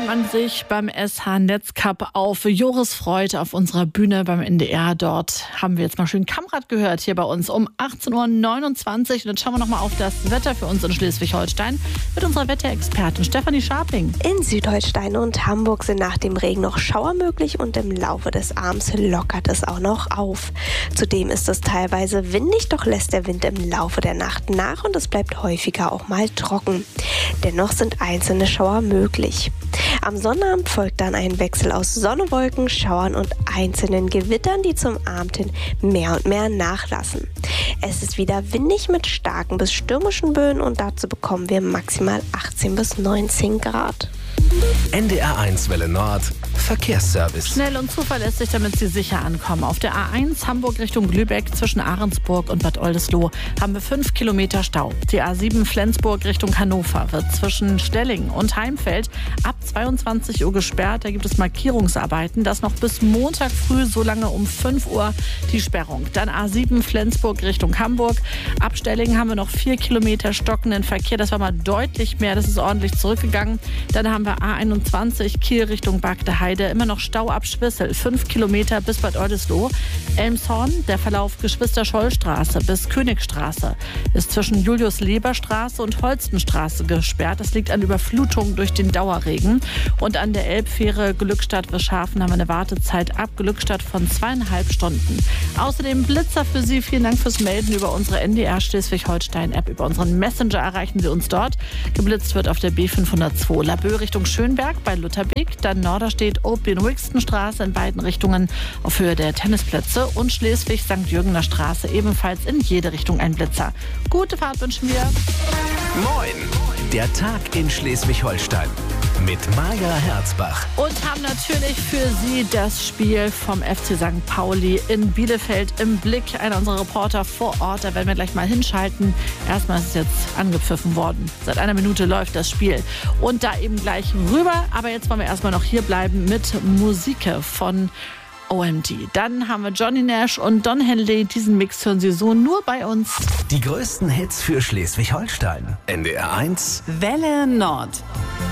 man sich beim SH Netzcup auf Joris Freud auf unserer Bühne beim NDR. Dort haben wir jetzt mal schön Kammrad gehört hier bei uns um 18.29 Uhr. Und jetzt schauen wir nochmal auf das Wetter für uns in Schleswig-Holstein mit unserer Wetterexpertin Stefanie Scharping. In Südholstein und Hamburg sind nach dem Regen noch Schauer möglich und im Laufe des Abends lockert es auch noch auf. Zudem ist es teilweise windig, doch lässt der Wind im Laufe der Nacht nach und es bleibt häufiger auch mal trocken. Dennoch sind einzelne Schauer möglich. Am Sonnabend folgt dann ein Wechsel aus Sonne, Wolken, Schauern und einzelnen Gewittern, die zum Abend hin mehr und mehr nachlassen. Es ist wieder windig mit starken bis stürmischen Böen und dazu bekommen wir maximal 18 bis 19 Grad. NDR1 Welle Nord Verkehrsservice. Schnell und zuverlässig, damit Sie sicher ankommen. Auf der A1 Hamburg Richtung Lübeck zwischen Ahrensburg und Bad Oldesloe haben wir 5 Kilometer Stau. Die A7 Flensburg Richtung Hannover wird zwischen Stelling und Heimfeld ab 22 Uhr gesperrt. Da gibt es Markierungsarbeiten. Das noch bis Montag früh, so lange um 5 Uhr die Sperrung. Dann A7 Flensburg Richtung Hamburg. Ab Stelling haben wir noch 4 Kilometer stockenden Verkehr. Das war mal deutlich mehr. Das ist ordentlich zurückgegangen. Dann haben wir A21 Kiel Richtung Bagde-Heide. Immer noch Stau ab Schwissel, 5 Kilometer bis Bad Oldesloe. Elmshorn, der Verlauf Geschwister-Scholl-Straße bis Königstraße ist zwischen Julius-Leber-Straße und Holstenstraße gesperrt. Das liegt an Überflutung durch den Dauerregen. Und an der Elbfähre Glückstadt-Wischhafen haben wir eine Wartezeit ab Glückstadt von 2,5 Stunden. Außerdem Blitzer für Sie. Vielen Dank fürs Melden über unsere NDR Schleswig-Holstein-App. Über unseren Messenger erreichen Sie uns dort. Geblitzt wird auf der B502 Laboe Richtung Schönberg bei Lutherbeek. Dann Norderstedt Obrien-Wixten-Straße in beiden Richtungen auf Höhe der Tennisplätze und Schleswig-St. Jürgener Straße ebenfalls in jede Richtung ein Blitzer. Gute Fahrt wünschen wir. Moin, der Tag in Schleswig-Holstein mit Maja Herzbach. Und haben natürlich für Sie das Spiel vom FC St. Pauli in Bielefeld im Blick. Einer unserer Reporter vor Ort, da werden wir gleich mal hinschalten. Erstmal ist es jetzt angepfiffen worden. Seit einer Minute läuft das Spiel. Und da eben gleich rüber. Aber jetzt wollen wir erstmal noch hier bleiben mit Musik von OMD. Dann haben wir Johnny Nash und Don Henley. Diesen Mix hören Sie so nur bei uns. Die größten Hits für Schleswig-Holstein. NDR1 Welle Nord.